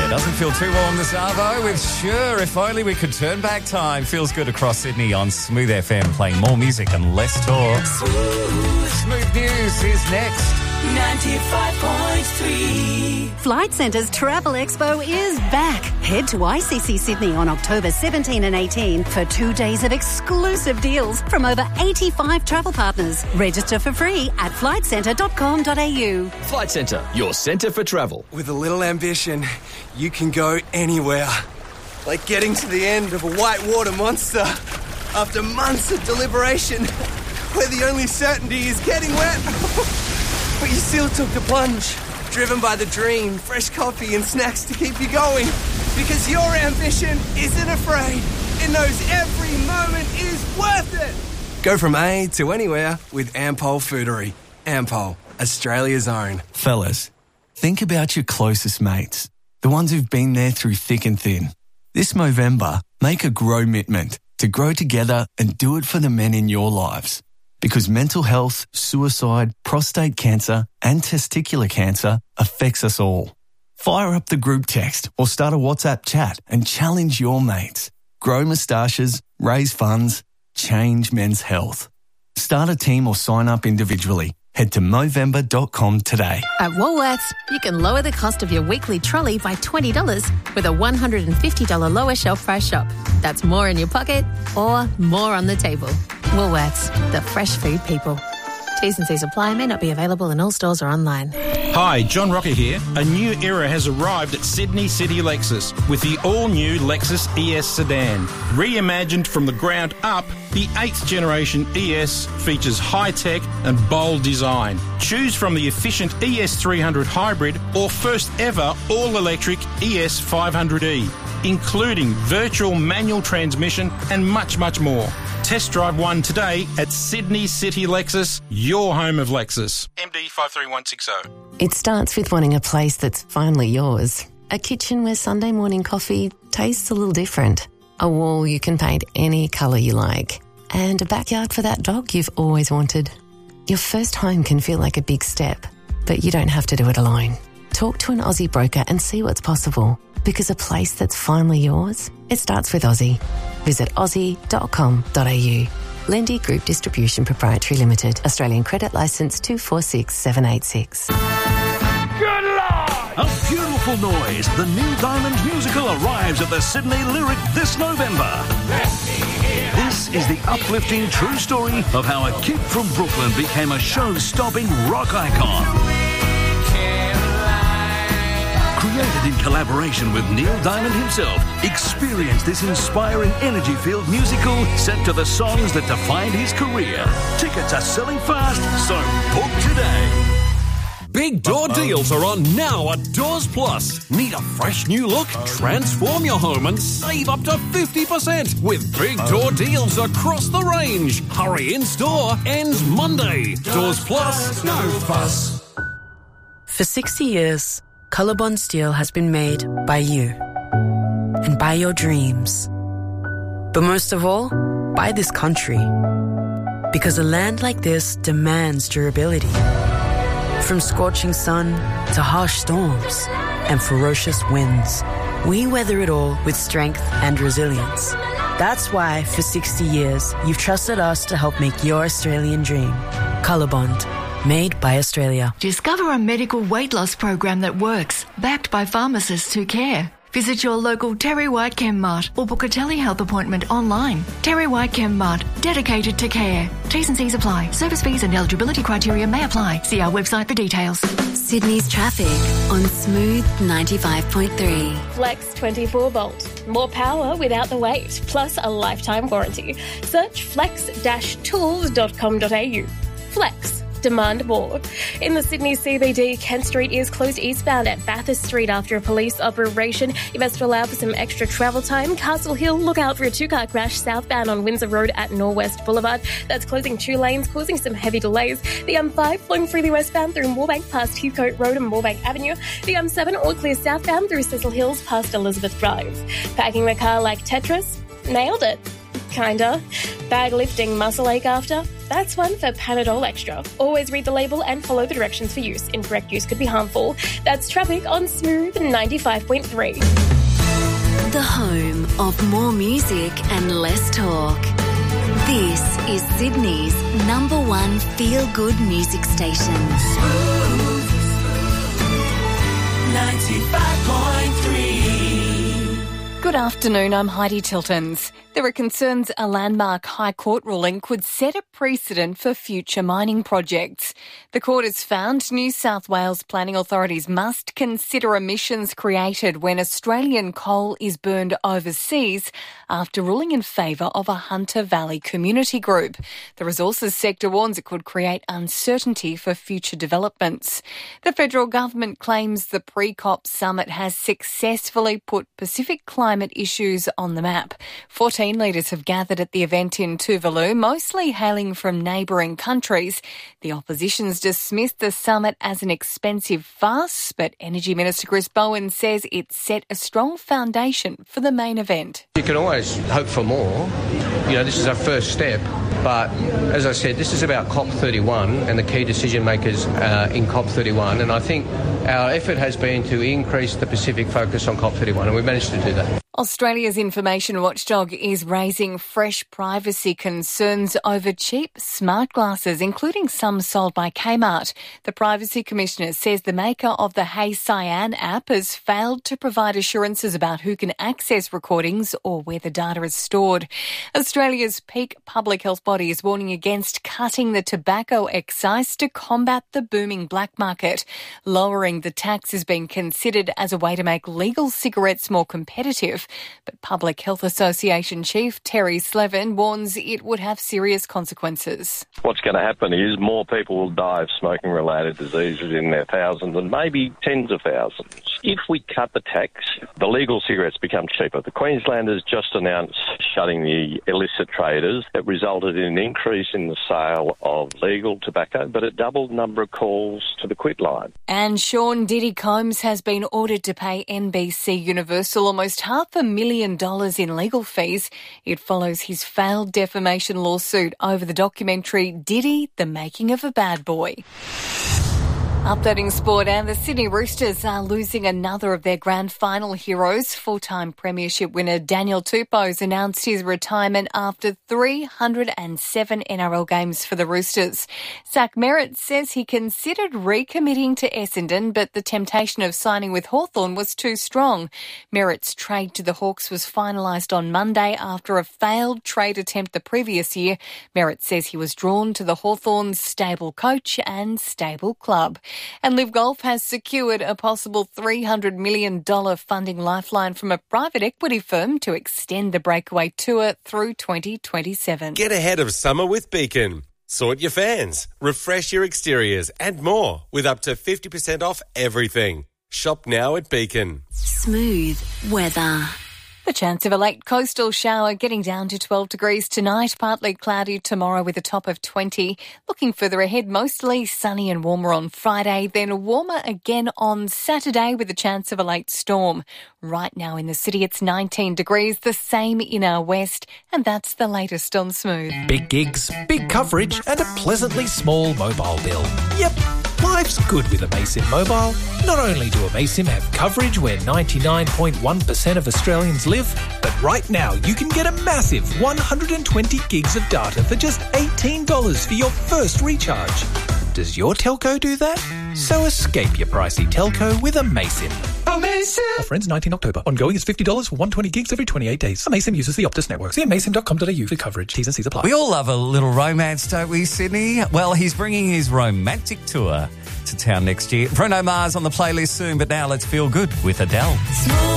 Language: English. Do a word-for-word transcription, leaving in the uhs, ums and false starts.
Yeah, doesn't feel too warm this arvo. It's sure, if only we could turn back time. Feels good across Sydney on Smooth F M, playing more music and less talk. Smooth, Smooth News is next. ninety-five point three. Flight Centre's Travel Expo is back. Head to I C C Sydney on October seventeenth and eighteenth for two days of exclusive deals from over eighty-five travel partners. Register for free at flight centre dot com dot a u. Flight Centre, your centre for travel. With a little ambition, you can go anywhere. Like getting to the end of a whitewater monster after months of deliberation, where the only certainty is getting wet. But you still took the plunge, driven by the dream, fresh coffee and snacks to keep you going. Because your ambition isn't afraid. It knows every moment is worth it. Go from A to anywhere with Ampol Foodery. Ampol, Australia's own. Fellas, think about your closest mates, the ones who've been there through thick and thin. This Movember, make a grow-mitment to grow together and do it for the men in your lives. Because mental health, suicide, prostate cancer and testicular cancer affects us all. Fire up the group text or start a WhatsApp chat and challenge your mates. Grow moustaches, raise funds, change men's health. Start a team or sign up individually. Head to movember dot com today. At Woolworths, you can lower the cost of your weekly trolley by twenty dollars with a one hundred fifty dollars lower shelf price shop. That's more in your pocket or more on the table. Woolworths, the fresh food people. T's and C's apply, may not be available in all stores or online. Hi, John Rocker here. A new era has arrived at Sydney City Lexus with the all-new Lexus E S sedan. Reimagined from the ground up, the eighth generation E S features high-tech and bold design. Choose from the efficient E S three hundred hybrid or first ever all-electric E S five hundred E, including virtual manual transmission and much, much more. Test drive one today at Sydney City Lexus, your home of Lexus. M D five three one six zero. It starts with wanting a place that's finally yours. A kitchen where Sunday morning coffee tastes a little different. A wall you can paint any colour you like. And a backyard for that dog you've always wanted. Your first home can feel like a big step, but you don't have to do it alone. Talk to an Aussie broker and see what's possible. Because a place that's finally yours, it starts with Aussie. Visit aussie dot com dot a u. Lendy Group Distribution Proprietary Limited. Australian Credit Licence two four six seven eight six. Good Lord! A beautiful noise. The Neil Diamond musical arrives at the Sydney Lyric this November. This is the uplifting true story of how a kid from Brooklyn became a show-stopping rock icon. Created in collaboration with Neil Diamond himself, experience this inspiring energy-filled musical set to the songs that defined his career. Tickets are selling fast, so book today. Big door deals are on now at Doors Plus. Need a fresh new look? Transform your home and save up to fifty percent with big door deals across the range. Hurry, in store ends Monday. Doors Plus, no fuss. For sixty years, Colorbond Steel has been made by you and by your dreams. But most of all, by this country. Because a land like this demands durability. From scorching sun to harsh storms and ferocious winds, we weather it all with strength and resilience. That's why, for sixty years, you've trusted us to help make your Australian dream. Colorbond. Made by Australia. Discover a medical weight loss program that works, backed by pharmacists who care. Visit your local Terry White Chem Mart or book a telehealth appointment online. Terry White Chem Mart, dedicated to care. T's and C's apply. Service fees and eligibility criteria may apply. See our website for details. Sydney's traffic on Smooth ninety-five point three. Flex twenty-four volt. More power without the wait, plus a lifetime warranty. Search flex dash tools dot com dot a u. Flex. Demand more. In the Sydney C B D, Kent Street is closed eastbound at Bathurst Street after a police operation. If that's to allow for some extra travel time, Castle Hill, look out for a two-car crash southbound on Windsor Road at Norwest Boulevard. That's closing two lanes, causing some heavy delays. The M five flowing freely westbound through Moorebank past Heathcote Road and Moorebank Avenue. The M seven all clear southbound through Cecil Hills past Elizabeth Drive. Packing the car like Tetris? Nailed it. Kinda. Bag lifting muscle ache after? That's one for Panadol Extra. Always read the label and follow the directions for use. Incorrect use could be harmful. That's traffic on Smooth ninety-five point three. The home of more music and less talk. This is Sydney's number one feel-good music station. Smooth ninety-five point three. Good afternoon, I'm Heidi Tiltons. There are concerns a landmark High Court ruling could set a precedent for future mining projects. The court has found New South Wales planning authorities must consider emissions created when Australian coal is burned overseas after ruling in favour of a Hunter Valley community group. The resources sector warns it could create uncertainty for future developments. The federal government claims the pre-COP summit has successfully put Pacific climate issues on the map. fourteen leaders have gathered at the event in Tuvalu, mostly hailing from neighbouring countries. The opposition's dismissed the summit as an expensive farce, but Energy Minister Chris Bowen says it set a strong foundation for the main event. You can always hope for more. You know, this is our first step. But as I said, this is about COP thirty-one and the key decision makers uh, in COP thirty-one. And I think our effort has been to increase the Pacific focus on COP thirty-one, and we've managed to do that. Australia's information watchdog is raising fresh privacy concerns over cheap smart glasses, including some sold by Kmart. The Privacy Commissioner says the maker of the Hey Cyan app has failed to provide assurances about who can access recordings or where the data is stored. Australia's peak public health body is warning against cutting the tobacco excise to combat the booming black market. Lowering the tax is being considered as a way to make legal cigarettes more competitive. But Public Health Association Chief Terry Slevin warns it would have serious consequences. What's going to happen is more people will die of smoking-related diseases in their thousands and maybe tens of thousands. If we cut the tax, the legal cigarettes become cheaper. The Queenslanders just announced shutting the illicit traders. It resulted in an increase in the sale of legal tobacco, but it doubled the number of calls to the quit line. And Sean Diddy Combs has been ordered to pay N B C Universal almost half a million dollars in legal fees. It follows his failed defamation lawsuit over the documentary Diddy, The Making of a Bad Boy. Updating sport, and the Sydney Roosters are losing another of their grand final heroes. Full-time premiership winner Daniel Tupou announced his retirement after three hundred seven N R L games for the Roosters. Zach Merritt says he considered recommitting to Essendon, but the temptation of signing with Hawthorn was too strong. Merritt's trade to the Hawks was finalised on Monday after a failed trade attempt the previous year. Merritt says he was drawn to the Hawthorn's stable coach and stable club. And Live Golf has secured a possible three hundred million dollars funding lifeline from a private equity firm to extend the Breakaway Tour through twenty twenty-seven. Get ahead of summer with Beacon. Sort your fans, refresh your exteriors and more with up to fifty percent off everything. Shop now at Beacon. Smooth weather. The chance of a late coastal shower getting down to twelve degrees tonight, partly cloudy tomorrow with a top of twenty. Looking further ahead, mostly sunny and warmer on Friday, then warmer again on Saturday with a chance of a late storm. Right now in the city, it's nineteen degrees, the same in our west, and that's the latest on Smooth. Big gigs, big coverage, and a pleasantly small mobile bill. Yep. Life's good with Amaysim Mobile. Not only do Amaysim have coverage where ninety-nine point one percent of Australians live, but right now you can get a massive one hundred twenty gigs of data for just eighteen dollars for your first recharge. Does your telco do that? So escape your pricey telco with Amaysim. Amaysim! Offer ends nineteenth October. Ongoing is fifty dollars for one hundred twenty gigs every twenty-eight days. Amaysim uses the Optus network. See amaysim dot com dot a u for coverage. T's and C's apply. We all love a little romance, don't we, Sydney? Well, he's bringing his romantic tour to town next year. Bruno Mars on the playlist soon, but now let's feel good with Adele.